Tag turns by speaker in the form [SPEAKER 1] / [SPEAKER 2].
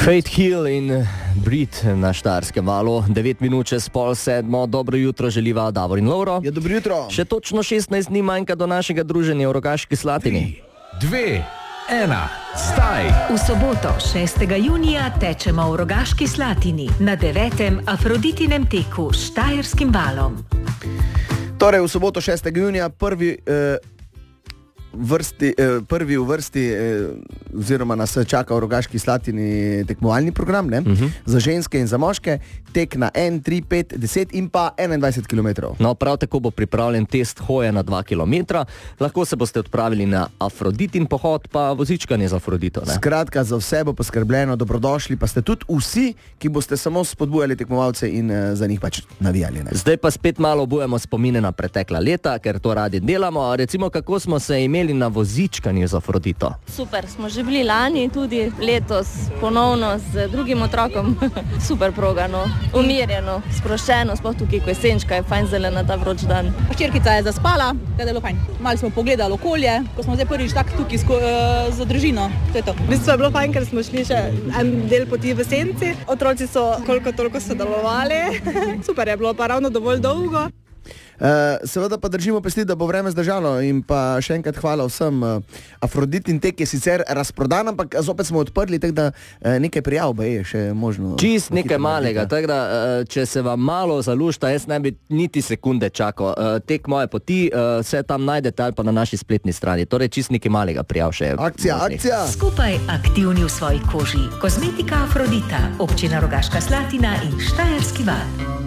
[SPEAKER 1] Faith Hill in Brit na Štajerskem valu, 9 minut čez 6:30, dobro jutro želiva Davor in Lovro.
[SPEAKER 2] Ja, dobro jutro.
[SPEAKER 1] Še točno 16 dni manjka do našega druženja v Rogaški Slatini.
[SPEAKER 3] 3, 2, 1, zdaj!
[SPEAKER 4] V soboto 6. junija tečemo v Rogaški Slatini na 9. Afroditinem teku s Štajerskim valom.
[SPEAKER 2] Torej, v soboto 6. junija prvi v vrsti oziroma nas čaka v Rogaški Slatini tekmovalni program, ne? Za ženske in za moške, tek na 1, 3, 5, 10 in pa 21 km.
[SPEAKER 1] No, prav tako bo pripravljen test hoje na 2 km. Lahko se boste odpravili na Afroditin pohod, pa vozičkanje z Afrodito, ne?
[SPEAKER 2] Skratka, za vse bo poskrbljeno, dobrodošli pa ste tudi vsi, ki boste samo spodbujali tekmovalce in za njih pač navijali, ne?
[SPEAKER 1] Zdaj pa spet malo obujemo spomine na pretekla leta, ker to radi delamo. Recimo, kako smo se imeli na vozičkanju z Afrodito.
[SPEAKER 5] Super, smo že bili lani, tudi letos ponovno z drugim otrokom. Super progano, umirjeno, sproščeno, sploh tukaj, ko je senčka, je fajn zelena ta vroč dan.
[SPEAKER 6] Hčerkica je zaspala, da je bilo fajn. Malo smo pogledali okolje, ko smo zdaj prvič tak tukaj za družino. To je to.
[SPEAKER 7] V bistvu je bilo fajn, ker smo šli še en del poti v senci. Otroci so koliko toliko sodelovali. Super je bilo, pa ravno dovolj dolgo.
[SPEAKER 2] Seveda pa držimo pesti, da bo vreme zdržalo in pa še enkrat hvala vsem. Afroditin tek je sicer razprodan, ampak zopet smo odprli, tako da nekaj prijav je še možno.
[SPEAKER 1] Čist nekaj malega, tako da če se vam malo zalušta, jaz ne bi niti sekunde čakal. Tek moje poti, vse tam najdete ali pa na naši spletni strani, torej čist nekaj malega prijav še.
[SPEAKER 2] Akcija!
[SPEAKER 4] Skupaj aktivni v svoji koži. Kozmetika Afrodita, občina Rogaška Slatina in Štajerski val.